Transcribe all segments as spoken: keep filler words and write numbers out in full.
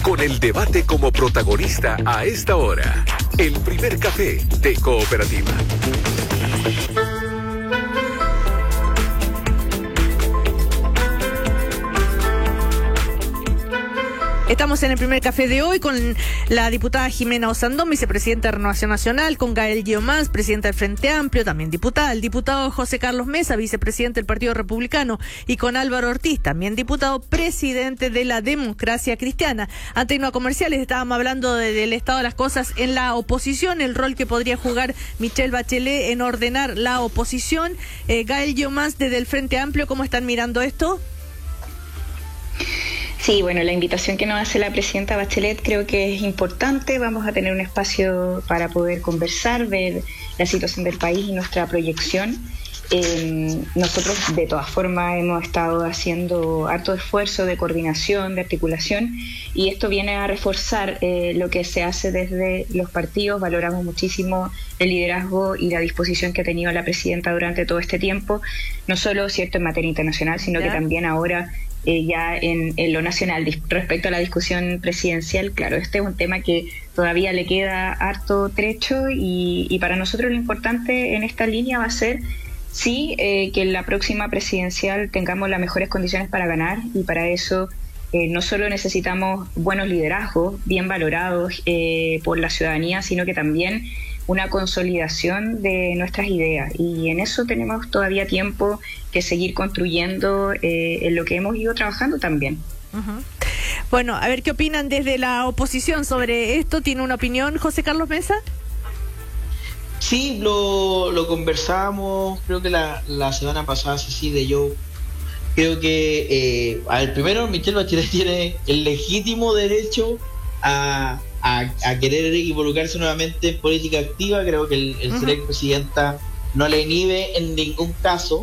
con el debate como protagonista a esta hora. El primer café de Cooperativa. Estamos en el primer café de hoy con la diputada Jimena Osandón, vicepresidenta de Renovación Nacional, con Gael Guiomans, presidenta del Frente Amplio, también diputada, el diputado José Carlos Mesa, vicepresidente del Partido Republicano, y con Álvaro Ortiz, también diputado, presidente de la Democracia Cristiana. Ante no comerciales estábamos hablando de, del estado de las cosas en la oposición, el rol que podría jugar Michelle Bachelet en ordenar la oposición. Eh, Gael Guiomans, desde el Frente Amplio, ¿cómo están mirando esto? Sí, bueno, la invitación que nos hace la presidenta Bachelet creo que es importante. Vamos a tener un espacio para poder conversar, ver la situación del país y nuestra proyección. Eh, nosotros, de todas formas, hemos estado haciendo harto esfuerzo de coordinación, de articulación, y esto viene a reforzar eh, lo que se hace desde los partidos. Valoramos muchísimo el liderazgo y la disposición que ha tenido la presidenta durante todo este tiempo, no solo, cierto, en materia internacional, sino ¿Ya? que también ahora Eh, ya en, en lo nacional. Respecto a la discusión presidencial, claro, este es un tema que todavía le queda harto trecho y, y para nosotros lo importante en esta línea va a ser sí eh, que en la próxima presidencial tengamos las mejores condiciones para ganar, y para eso eh, no solo necesitamos buenos liderazgos bien valorados eh, por la ciudadanía, sino que también una consolidación de nuestras ideas, y en eso tenemos todavía tiempo que seguir construyendo eh, en lo que hemos ido trabajando también. Uh-huh. Bueno, a ver qué opinan desde la oposición sobre esto. ¿Tiene una opinión José Carlos Mesa? Sí, lo, lo conversamos, creo que la, la semana pasada, Cecilia y yo. Creo que, eh, a ver, primero Michelle Bachelet tiene el legítimo derecho a A, a querer involucrarse nuevamente en política activa. Creo que el, el uh-huh. ser presidenta no le inhibe en ningún caso.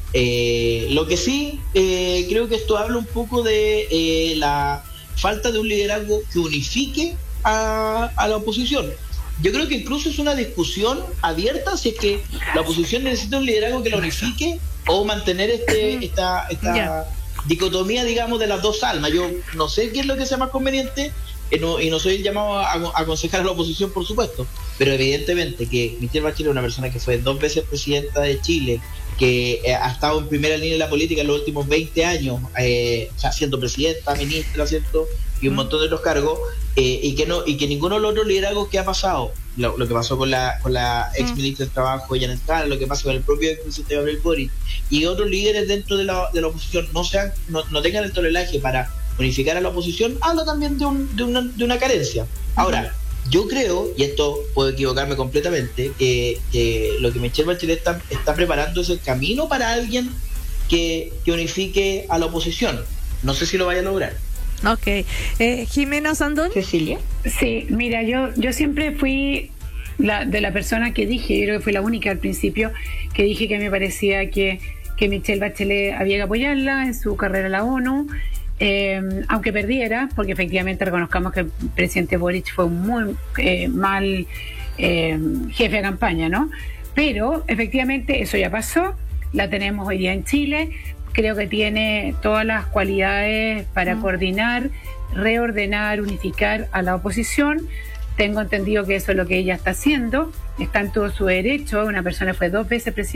Eh, lo que sí, eh, creo que esto habla un poco de eh, la falta de un liderazgo que unifique a, a la oposición. Yo creo que incluso es una discusión abierta si es que la oposición necesita un liderazgo que la unifique o mantener este esta, esta yeah. dicotomía, digamos, de las dos almas. Yo no sé qué es lo que sea más conveniente. Y no, y no soy el llamado a, a aconsejar a la oposición, por supuesto, pero evidentemente que Michelle Bachelet es una persona que fue dos veces presidenta de Chile, que eh, ha estado en primera línea de la política en los últimos veinte años, eh, o sea, siendo presidenta, ministra, ¿cierto? Y un montón de otros cargos, eh, y que no y que ninguno de los otros liderazgos que ha pasado, lo, lo que pasó con la con la ex ministra del Trabajo, Janet Khan, lo que pasa con el propio ex presidente Gabriel Boric, y otros líderes dentro de la, de la oposición no sean no, no tengan el toleraje para unificar a la oposición, habla también de, un, de, una, de una carencia. Ahora, yo creo, y esto puedo equivocarme completamente, que, que lo que Michelle Bachelet está, está preparando es el camino para alguien que, que unifique a la oposición. No sé si lo vaya a lograr. Ok. Eh, Jimena Osandón. Cecilia. Sí, mira, yo, yo siempre fui la, de la persona que dije, yo creo que fui la única al principio, que dije que me parecía que, que Michelle Bachelet había que apoyarla en su carrera a la ONU. Eh, aunque perdiera, porque efectivamente reconozcamos que el presidente Boric fue un muy eh, mal eh, jefe de campaña, ¿no? Pero efectivamente eso ya pasó, la tenemos hoy día en Chile, creo que tiene todas las cualidades para mm. coordinar, reordenar, unificar a la oposición. Tengo entendido que eso es lo que ella está haciendo, está en todo su derecho. Una persona fue dos veces presidenta